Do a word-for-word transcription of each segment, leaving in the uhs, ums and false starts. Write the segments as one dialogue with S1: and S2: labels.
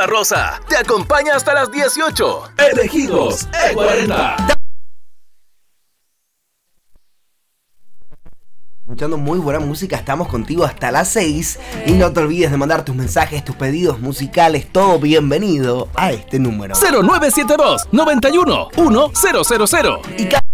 S1: Boda Rosa te acompaña hasta las dieciocho. Elegidos E cuarenta.
S2: Escuchando muy buena música, estamos contigo hasta las seis. Y no te olvides de mandar tus mensajes, tus pedidos musicales, todo bienvenido a este número
S1: cero nueve siete dos, noventa y uno, uno cero cero cero.
S2: Y ca-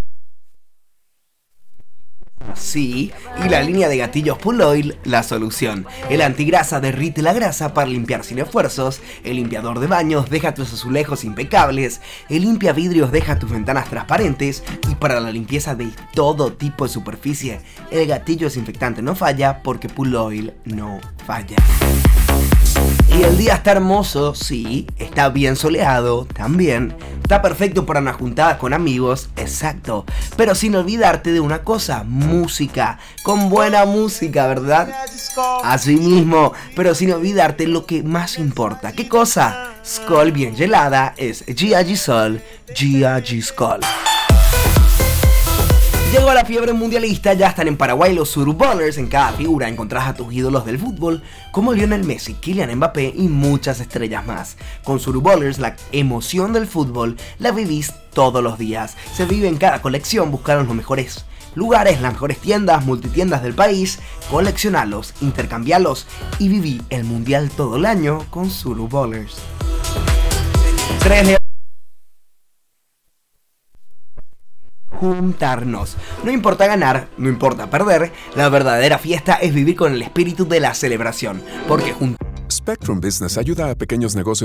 S2: Sí, y la línea de gatillos Pull Oil, la solución. El antigrasa derrite la grasa para limpiar sin esfuerzos. El limpiador de baños deja tus azulejos impecables. El limpia vidrios deja tus ventanas transparentes. Y para la limpieza de todo tipo de superficie, el gatillo desinfectante no falla porque Pull Oil no falla. Y el día está hermoso, sí, está bien soleado, también. Está perfecto para una juntada con amigos, exacto. Pero sin olvidarte de una cosa, música. Con buena música, ¿verdad? Así mismo, pero sin olvidarte lo que más importa. ¿Qué cosa? Skol bien gelada es G A G Sol, G A G Skol. Llegó la fiebre mundialista, ya están en Paraguay los Suruballers. En cada figura encontrás a tus ídolos del fútbol como Lionel Messi, Kylian Mbappé y muchas estrellas más. Con Suruballers la emoción del fútbol la vivís todos los días. Se vive en cada colección, buscaron los mejores lugares, las mejores tiendas, multitiendas del país, coleccionalos, intercambialos y viví el mundial todo el año con Suruballers. Tres juntarnos. No importa ganar, no importa perder, la verdadera fiesta es vivir con el espíritu de la celebración, porque juntos
S3: Spectrum Business ayuda a pequeños negocios